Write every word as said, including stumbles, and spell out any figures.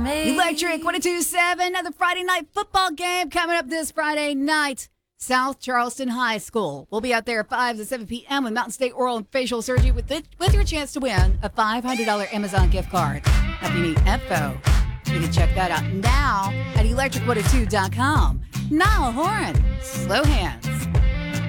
Electric one oh two point seven, another Friday night football game coming up this Friday night. South Charleston High School. We'll be out there at five to seven p.m. with Mountain State Oral and Facial Surgery with, it, with your chance to win a five hundred dollars Amazon gift card. If you need info, you can check that out now at electric one oh two dot com. Niall Horan, slow hands.